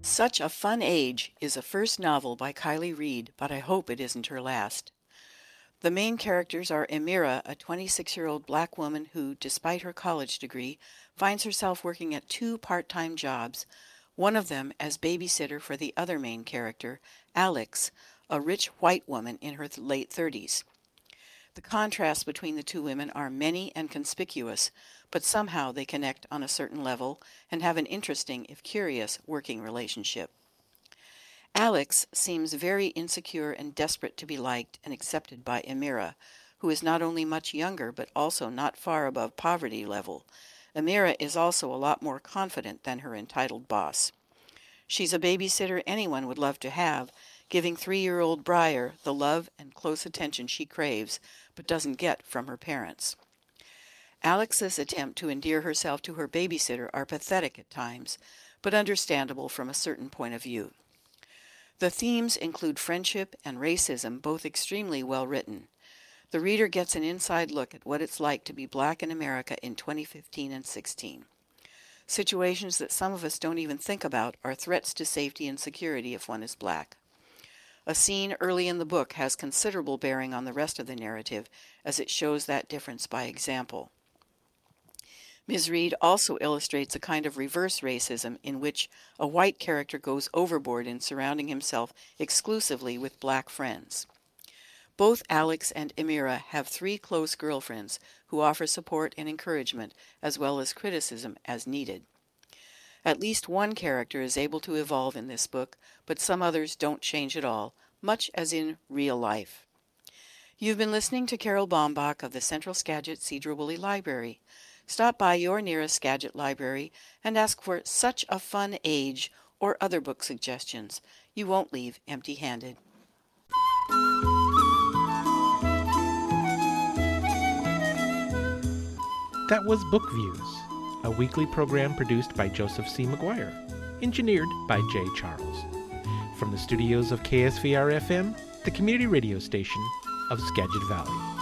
Such a Fun Age is a first novel by Kylie Reed, but I hope it isn't her last. The main characters are Emira, a 26-year-old black woman who, despite her college degree, finds herself working at two part-time jobs, one of them as babysitter for the other main character, Alex, a rich white woman in her late 30s. The contrasts between the two women are many and conspicuous, but somehow they connect on a certain level and have an interesting, if curious, working relationship. Alex seems very insecure and desperate to be liked and accepted by Emira, who is not only much younger but also not far above poverty level. Emira is also a lot more confident than her entitled boss. She's a babysitter anyone would love to have, giving 3-year-old Briar the love and close attention she craves but doesn't get from her parents. Alex's attempt to endear herself to her babysitter are pathetic at times, but understandable from a certain point of view. The themes include friendship and racism, both extremely well written. The reader gets an inside look at what it's like to be black in America in 2015 and 16. Situations that some of us don't even think about are threats to safety and security if one is black. A scene early in the book has considerable bearing on the rest of the narrative, as it shows that difference by example. Ms. Reed also illustrates a kind of reverse racism in which a white character goes overboard in surrounding himself exclusively with black friends. Both Alex and Emira have 3 close girlfriends who offer support and encouragement as well as criticism as needed. At least one character is able to evolve in this book, but some others don't change at all, much as in real life. You've been listening to Carol Baumbach of the Central Skagit Sedro-Woolley Library. Stop by your nearest Skagit library and ask for Such a Fun Age or other book suggestions. You won't leave empty-handed. That was Book Views, a weekly program produced by Joseph C. McGuire, engineered by Jay Charles. From the studios of KSVR-FM, the community radio station of Skagit Valley.